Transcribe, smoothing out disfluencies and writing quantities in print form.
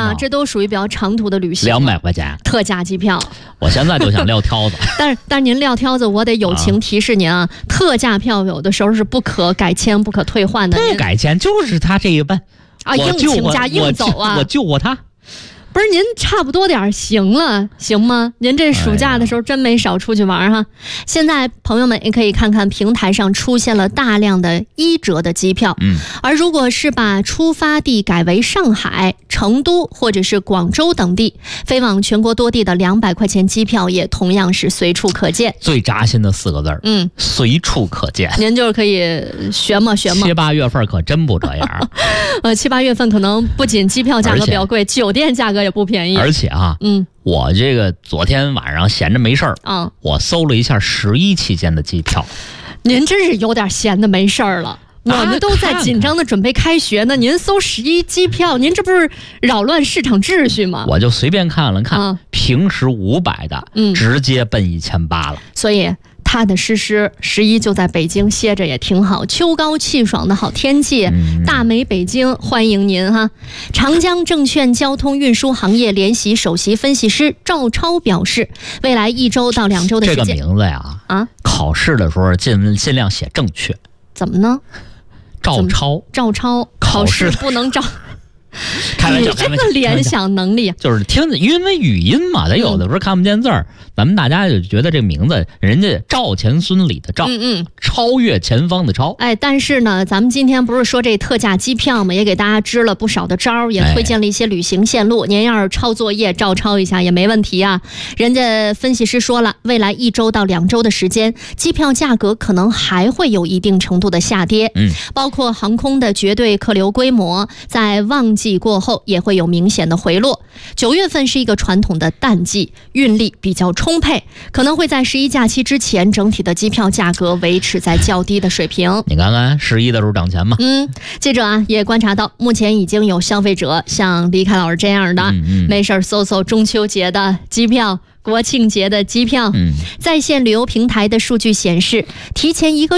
啊，这都属于比较长途的旅行。 200块钱特价机票， 我现在就想撂挑子。 但是您撂挑子，我得友情提示您啊，特价票有的时候是不可改签、不可退换的。 不改签就是他这一班啊，硬请假硬走啊， 我救过他。 不是您差不多点行了，行吗？您这暑假的时候真没少出去玩哈。现在朋友们也可以看看平台上出现了大量的1折的机票，而如果是把出发地改为上海、成都或者是广州等地，飞往全国多地的200块钱机票也同样是随处可见。 最扎心的4个字随处可见。 您就是可以学嘛 7、8月份可真不这样。 7、8月份可能不仅机票价格比较贵，酒店价格也不便宜。 而且我这个昨天晚上闲着没事儿我搜了一下11期间的机票。 您真是有点闲的没事儿了。我们都在紧张的准备开学呢，您搜11机票，您这不是扰乱市场秩序吗？ 我就随便看了看，平时500的，直接奔1800了。 所以踏踏实实11就在北京歇着也挺好，秋高气爽的好天气，大美北京欢迎您哈。长江证券交通运输行业联席首席分析师赵超表示，未来1周到2周的时间， 这个名字呀考试的时候尽量写正确。 怎么呢？赵超考试不能照。 开玩笑， 你这个联想能力就是听，因为语音嘛，他有的时候看不见字儿，咱们大家就觉得这名字人家赵钱孙李的赵，超越前方的超。 但是呢，咱们今天不是说这特价机票嘛，也给大家支了不少的招，也推荐了一些旅行线路。您要是抄作业照抄一下也没问题啊。人家分析师说了，未来1周到2周的时间，机票价格可能还会有一定程度的下跌，包括航空的绝对客流规模在旺季过后也会有明显的回落。9月份是一个传统的淡季，运力比较充沛，可能会在11假期之前，整体的机票价格维持在较低的水平。 你看看11的时候涨钱吗？ 记者也观察到，目前已经有消费者像李凯老师这样的，没事搜搜中秋节的机票、国庆节的机票。在线旅游平台的数据显示，提前1个